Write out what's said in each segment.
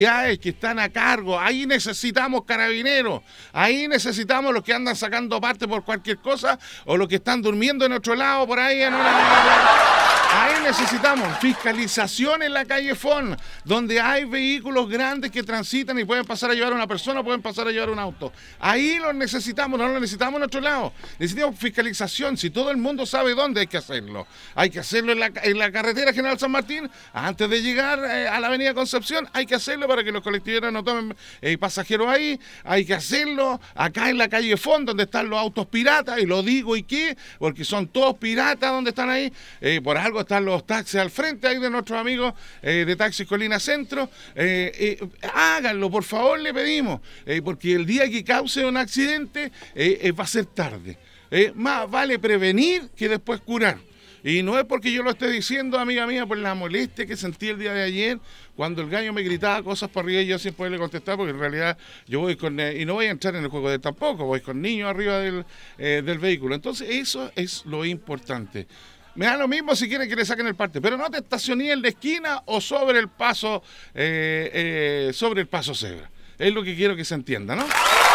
que están a cargo, ahí necesitamos carabineros, ahí necesitamos los que andan sacando parte por cualquier cosa o los que están durmiendo en otro lado por ahí en ahí necesitamos fiscalización en la calle Fon, donde hay vehículos grandes que transitan y pueden pasar a llevar a una persona, pueden pasar a llevar un auto. Ahí los necesitamos, no los necesitamos en otro lado. Necesitamos fiscalización, si todo el mundo sabe dónde hay que hacerlo. Hay que hacerlo en la carretera General San Martín, antes de llegar a la avenida Concepción, hay que hacerlo para que los colectiveros no tomen pasajeros ahí, hay que hacerlo acá en la calle Fon, donde están los autos piratas, y lo digo y qué, porque son todos piratas donde están ahí, por algo están los taxis al frente ahí de nuestros amigos de Taxis Colina Centro. Háganlo, por favor, le pedimos, porque el día que cause un accidente va a ser tarde. Más vale prevenir que después curar. Y no es porque yo lo esté diciendo, amiga mía, por la molestia que sentí el día de ayer, cuando el gallo me gritaba cosas por arriba y yo sin poderle contestar, porque en realidad yo voy con, y no voy a entrar en el juego de él tampoco, voy con niños arriba del vehículo. Entonces eso es lo importante. Me da lo mismo si quieren que le saquen el parte, pero no te estaciones en la esquina o sobre el paso cebra. Es lo que quiero que se entienda, ¿no?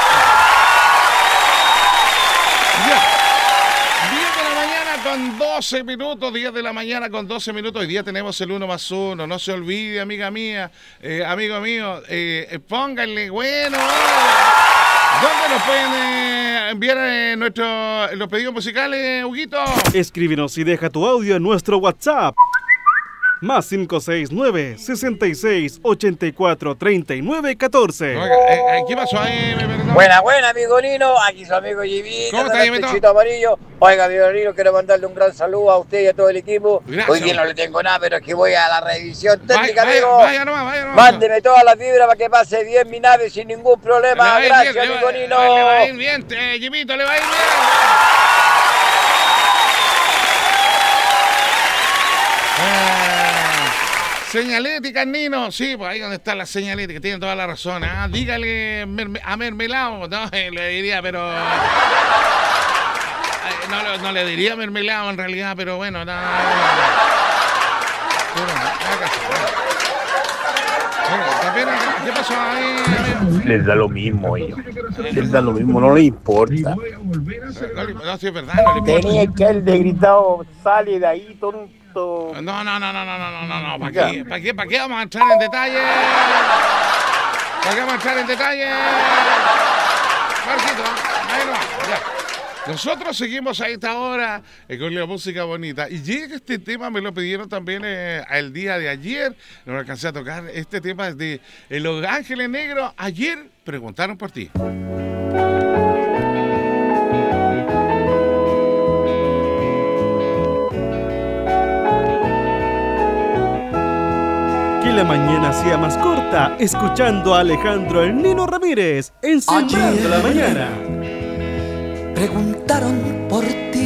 Ya. 10 de la mañana con 12 minutos, 10 de la mañana con 12 minutos. Hoy día tenemos el 1+1. No se olvide, amiga mía, amigo mío, pónganle bueno. ¿Dónde nos pueden enviar los pedidos musicales, Huguito? Escríbenos y deja tu audio en nuestro WhatsApp. Más 569-66-84-39-14. Oiga, ¿qué pasó ahí? Buena, amigo Nino. Aquí su amigo Jimmy. ¿Cómo está, Jimmy? Amarillo. Oiga, amigo Nino, quiero mandarle un gran saludo a usted y a todo el equipo. Gracias. Hoy día no le tengo nada, pero es que voy a la revisión técnica, amigo. Vaya nomás. Mándeme todas las vibras para que pase bien mi nave sin ningún problema. Gracias, amigo Nino. Le va a ir bien, Jimito, le va a ir bien. Señalética, Nino. Sí, pues ahí donde está la señalética, tiene toda la razón. Dígale a Mermelao, no, le diría, pero... No le diría Mermelao en realidad, pero bueno, no. ¿Qué pasó ahí? Les da lo mismo ellos. Les da lo mismo, no les importa. No, sí es verdad, no le importa. Tenía que el de gritado, sale de ahí, tonto. No. ¿Para qué vamos a entrar en detalle? ¿Para qué vamos a entrar en detalle? Marquito, ahí no, ya. Nosotros seguimos a esta hora con la música bonita. Y llega este tema, me lo pidieron también el día de ayer. No lo alcancé a tocar. Este tema es de Los Ángeles Negros. Ayer preguntaron por ti. Que la mañana sea más corta, escuchando a Alejandro el Nino Ramírez en Sembrando la Mañana. Preguntaron por ti.